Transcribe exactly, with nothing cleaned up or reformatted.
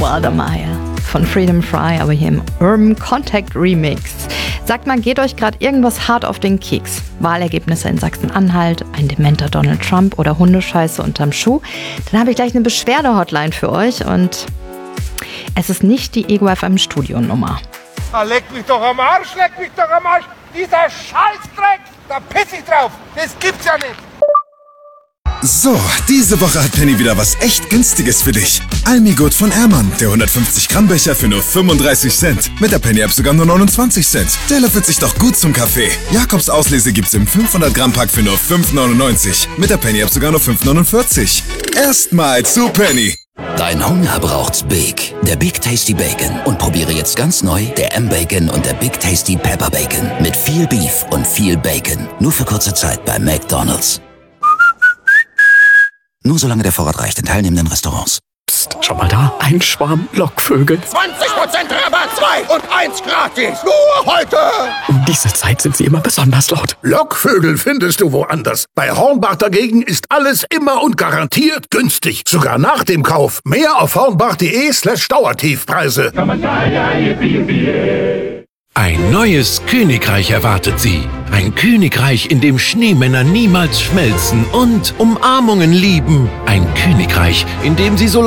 Waldemar von Freedom Fry, aber hier im Urban Contact Remix. Sagt mal, geht euch gerade irgendwas hart auf den Keks? Wahlergebnisse in Sachsen-Anhalt, ein dementer Donald Trump oder Hundescheiße unterm Schuh? Dann habe ich gleich eine Beschwerde-Hotline für euch und es ist nicht die Ego F M-Studio-Nummer. Ah, leck mich doch am Arsch, leck mich doch am Arsch! Dieser Scheißdreck, da piss ich drauf! Das gibt's ja nicht! So, diese Woche hat Penny wieder was echt Günstiges für dich. Almigurt von Ehrmann, der hundertfünfzig Gramm Becher für nur fünfunddreißig Cent. Mit der Penny-App sogar nur neunundzwanzig Cent. Der löffelt sich doch gut zum Kaffee. Jakobs Auslese gibt's im fünfhundert Gramm Pack für nur fünf neunundneunzig. Mit der Penny-App sogar nur fünf neunundvierzig. Erstmal zu Penny. Dein Hunger braucht's Big. Der Big Tasty Bacon. Und probiere jetzt ganz neu der M-Bacon und der Big Tasty Pepper Bacon. Mit viel Beef und viel Bacon. Nur für kurze Zeit bei McDonald's. Nur solange der Vorrat reicht in teilnehmenden Restaurants. Psst, schau mal da. Ein Schwarm Lockvögel. zwanzig Prozent Rabatt, zwei und eins gratis. Nur heute. Um diese Zeit sind sie immer besonders laut. Lockvögel findest du woanders. Bei Hornbach dagegen ist alles immer und garantiert günstig. Sogar nach dem Kauf. Mehr auf hornbach.de slash Dauertiefpreise. Ein neues Königreich erwartet Sie. Ein Königreich, in dem Schneemänner niemals schmelzen und Umarmungen lieben. Ein Königreich, in dem Sie so